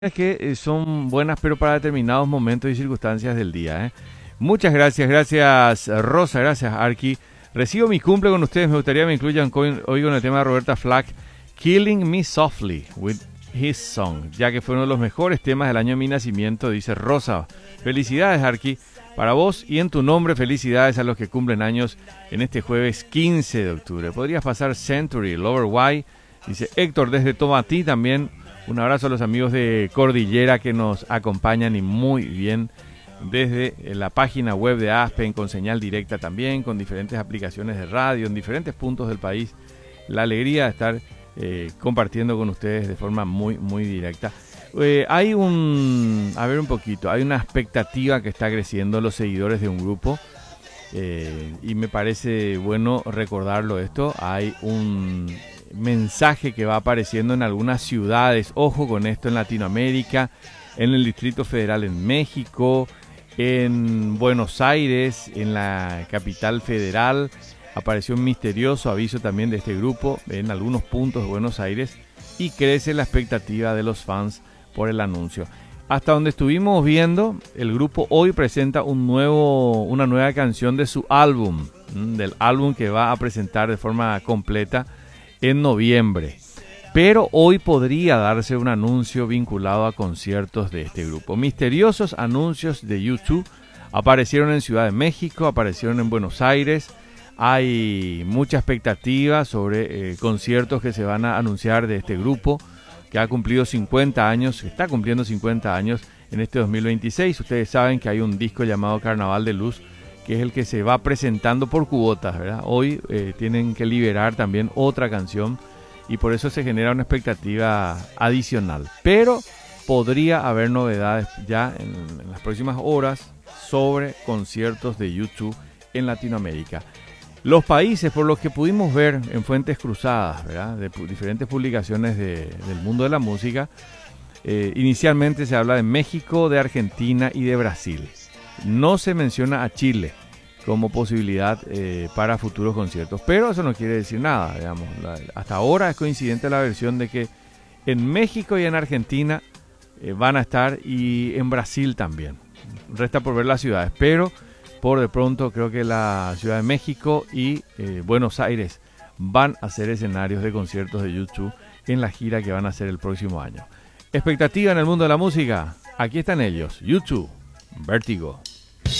que son buenas, pero para determinados momentos y circunstancias del día, ¿eh? Muchas gracias, gracias Rosa, gracias Arki. Recibo mi cumple con ustedes, me gustaría que me incluyan hoy con el tema de Roberta Flack, Killing Me Softly with His Song, ya que fue uno de los mejores temas del año de mi nacimiento, dice Rosa. Felicidades Arki, para vos y en tu nombre felicidades a los que cumplen años en este jueves 15 de octubre. Podrías pasar Century, Lover Why, dice Héctor desde Tomatí también. Un abrazo a los amigos de Cordillera que nos acompañan y muy bien desde la página web de Aspen con señal directa también, con diferentes aplicaciones de radio en diferentes puntos del país. La alegría de estar compartiendo con ustedes de forma muy directa. Hay hay una expectativa que está creciendo los seguidores de un grupo y me parece bueno recordarlo esto. Hay un mensaje que va apareciendo en algunas ciudades, ojo con esto, en Latinoamérica, en el Distrito Federal en México, en Buenos Aires, en la capital federal, apareció un misterioso aviso también de este grupo en algunos puntos de Buenos Aires y crece la expectativa de los fans por el anuncio. Hasta donde estuvimos viendo, el grupo hoy presenta una nueva canción de su álbum, del álbum que va a presentar de forma completa en noviembre, pero hoy podría darse un anuncio vinculado a conciertos de este grupo. Misteriosos anuncios de YouTube aparecieron en Ciudad de México, aparecieron en Buenos Aires. Hay mucha expectativa sobre conciertos que se van a anunciar de este grupo que ha cumplido 50 años, está cumpliendo 50 años en este 2026. Ustedes saben que hay un disco llamado Carnaval de Luz, que es el que se va presentando por cuotas, ¿verdad? Hoy tienen que liberar también otra canción y por eso se genera una expectativa adicional. Pero podría haber novedades ya en las próximas horas sobre conciertos de YouTube en Latinoamérica. Los países por los que pudimos ver en fuentes cruzadas, ¿verdad?, de diferentes publicaciones del mundo de la música, inicialmente se habla de México, de Argentina y de Brasil. No se menciona a Chile como posibilidad para futuros conciertos, pero eso no quiere decir nada, digamos. Hasta ahora es coincidente la versión de que en México y en Argentina van a estar y en Brasil también. Resta por ver las ciudades, pero por de pronto creo que la Ciudad de México y Buenos Aires van a ser escenarios de conciertos de YouTube en la gira que van a hacer el próximo año. Expectativa en el mundo de la música, aquí están ellos, YouTube, Vértigo.